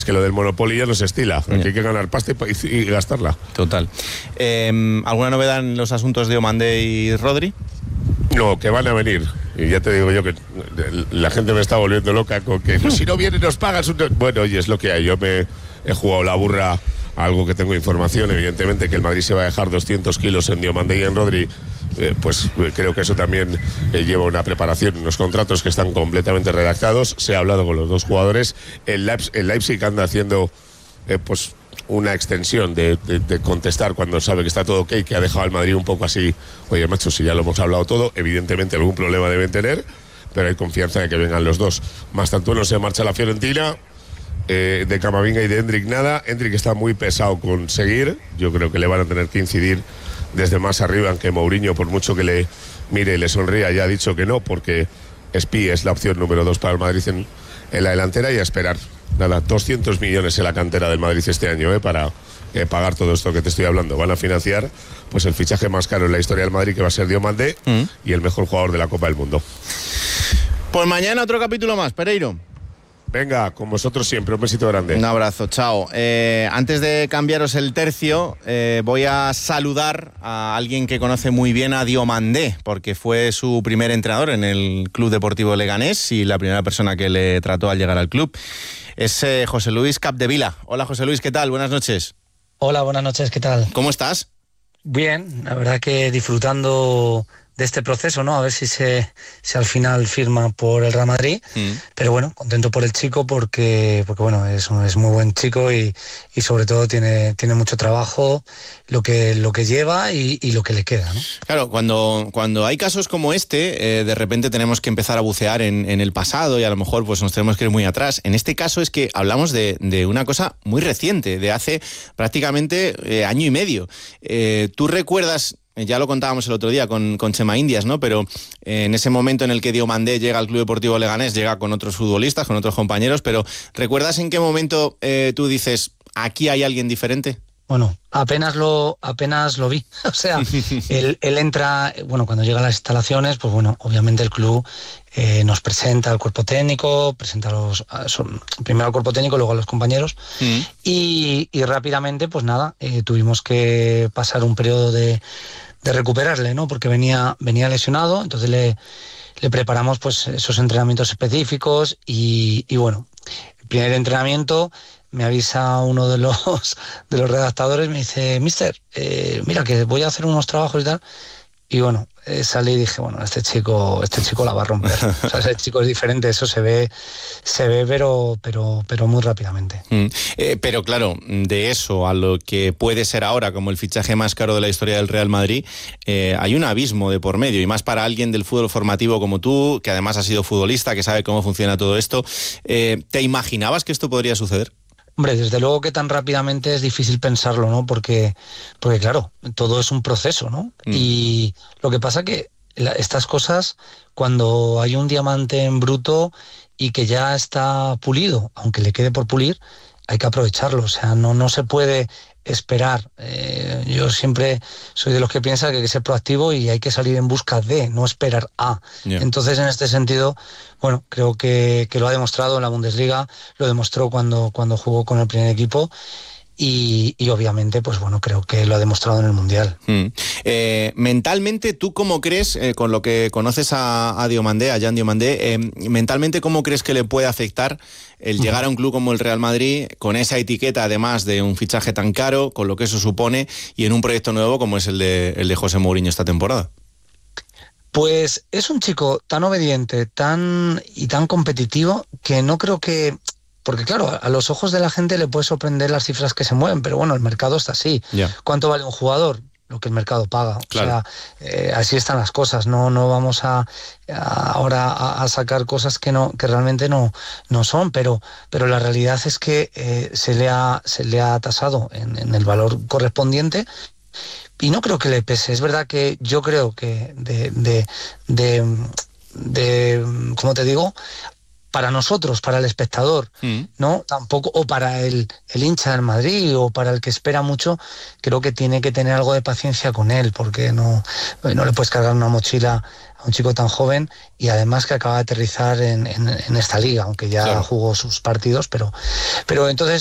que lo del Monopoly ya no se estila. Aquí hay que ganar pasta y gastarla. Total. ¿Alguna novedad en los asuntos de Diomandé y Rodri? No, que van a venir. Y ya te digo yo que la gente me está volviendo loca con que si no vienen nos pagas. Bueno, oye, es lo que hay. Yo me he jugado la burra a algo que tengo información. Evidentemente que el Madrid se va a dejar 200 kilos en Diomandé y en Rodri. Pues creo que eso también lleva una preparación, unos contratos que están completamente redactados. Se ha hablado con los dos jugadores. El Leipzig anda haciendo pues una extensión de contestar cuando sabe que está todo ok, que ha dejado al Madrid un poco así. Oye, macho, si ya lo hemos hablado todo, evidentemente algún problema deben tener, pero hay confianza de que vengan los dos. Mastantuono se marcha a la Fiorentina. De Camavinga y de Hendrik nada. Hendrik está muy pesado con seguir. Yo creo que le van a tener que incidir desde más arriba, aunque Mourinho, por mucho que le mire y le sonría, ya ha dicho que no, porque Spi es la opción número 2 para el Madrid en la delantera, y a esperar. Nada, 200 millones en la cantera del Madrid este año, para pagar todo esto que te estoy hablando. Van a financiar pues el fichaje más caro en la historia del Madrid, que va a ser Diomandé, y el mejor jugador de la Copa del Mundo. Pues mañana otro capítulo más, Pereiro. Venga, con vosotros siempre, un besito grande. Un abrazo, chao. Antes de cambiaros el tercio, voy a saludar a alguien que conoce muy bien a Diomandé, porque fue su primer entrenador en el Club Deportivo Leganés y la primera persona que le trató al llegar al club. Es José Luis Capdevila. Hola, José Luis, ¿qué tal? Buenas noches. Hola, buenas noches, ¿qué tal? ¿Cómo estás? Bien, la verdad que disfrutando de este proceso, ¿no? A ver si al final firma por el Real Madrid. Pero bueno, contento por el chico porque bueno, es muy buen chico y sobre todo tiene mucho trabajo, lo que lleva y lo que le queda, ¿no? Claro, cuando hay casos como este, de repente tenemos que empezar a bucear en el pasado y a lo mejor pues nos tenemos que ir muy atrás. En este caso es que hablamos de una cosa muy reciente, de hace prácticamente año y medio. ¿Tú recuerdas? Ya lo contábamos el otro día con Chema Indias, ¿no? Pero en ese momento en el que Diomandé llega al Club Deportivo Leganés, llega con otros futbolistas, con otros compañeros, pero ¿recuerdas en qué momento tú dices, aquí hay alguien diferente? Bueno, apenas lo vi. O sea, él entra, bueno, cuando llega a las instalaciones, pues bueno, obviamente el club nos presenta al cuerpo técnico, primero al cuerpo técnico, luego a los compañeros, y rápidamente, pues nada, tuvimos que pasar un periodo de recuperarle, ¿no? Porque venía lesionado, entonces le preparamos pues esos entrenamientos específicos y bueno, el primer entrenamiento me avisa uno de los redactadores, me dice, mister, mira que voy a hacer unos trabajos y tal. Y bueno, salí y dije, bueno, este chico la va a romper. O sea, ese chico es diferente, eso se ve, pero muy rápidamente. Pero claro, de eso a lo que puede ser ahora como el fichaje más caro de la historia del Real Madrid, hay un abismo de por medio, y más para alguien del fútbol formativo como tú, que además ha sido futbolista, que sabe cómo funciona todo esto. ¿Te imaginabas que esto podría suceder? Hombre, desde luego que tan rápidamente es difícil pensarlo, ¿no? Porque claro, todo es un proceso, ¿no? Y lo que pasa que estas cosas, cuando hay un diamante en bruto y que ya está pulido, aunque le quede por pulir, hay que aprovecharlo. O sea, no se puede esperar. Yo siempre soy de los que piensa que hay que ser proactivo y hay que salir en busca de, no esperar a. Yeah. Entonces, en este sentido, bueno, creo que lo ha demostrado en la Bundesliga, lo demostró cuando jugó con el primer equipo. Y obviamente, pues bueno, creo que lo ha demostrado en el Mundial. Mentalmente, ¿tú cómo crees, con lo que conoces a Diomandé, a Jan Diomandé, mentalmente cómo crees que le puede afectar el llegar a un club como el Real Madrid, con esa etiqueta además de un fichaje tan caro, con lo que eso supone, y en un proyecto nuevo como es el de José Mourinho esta temporada? Pues es un chico tan obediente, tan competitivo, que no creo que... Porque claro, a los ojos de la gente le puede sorprender las cifras que se mueven, pero bueno, el mercado está así. Yeah. ¿Cuánto vale un jugador? Lo que el mercado paga. Claro. O sea, así están las cosas. No vamos ahora a sacar cosas que realmente no son, pero la realidad es que se le ha tasado en el valor correspondiente. Y no creo que le pese. Es verdad que yo creo que ¿cómo te digo? Para nosotros, para el espectador, ¿no? Tampoco, o para el hincha del Madrid, o para el que espera mucho, creo que tiene que tener algo de paciencia con él, porque no le puedes cargar una mochila a un chico tan joven y además que acaba de aterrizar en esta liga, aunque ya jugó sus partidos, pero entonces